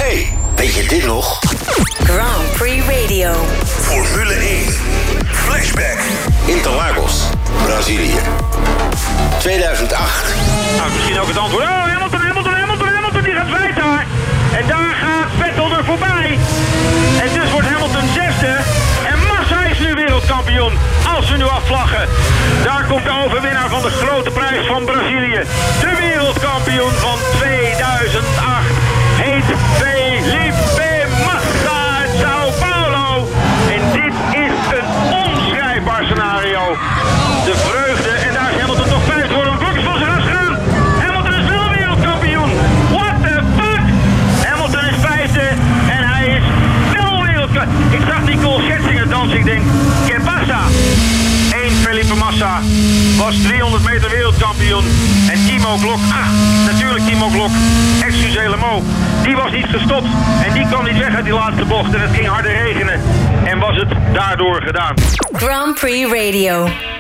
Hey, weet je dit nog? Grand Prix Radio. Formule 1. Flashback. Interlagos, Brazilië. 2008. Nou, misschien ook het antwoord. Oh, Hamilton, die gaat wijd daar. En daar gaat Vettel er voorbij. En dus wordt Hamilton zesde. En Massa is nu wereldkampioen. Als we nu afvlaggen. Daar komt de overwinnaar van de grote prijs van Brazilië. De wereldkampioen van 2008. Heet Felipe Massa uit Sao Paulo. En dit is een onschrijfbaar scenario. De vreugde. En daar is Hamilton toch vijfde voor een blokjes van zijn ras gaan. Hamilton is wel wereldkampioen. What the fuck? Hamilton is vijfde. En hij is wel wereldkampioen. Ik zag Nicole Scherzinger dansen. Ik denk, que pasa? Felipe Massa was 300 meter wereldkampioen. En Timo Glock, natuurlijk Timo Glock, excusez Mo, die was niet gestopt. En die kwam niet weg uit die laatste bocht. En het ging harder regenen. En was het daardoor gedaan. Grand Prix Radio.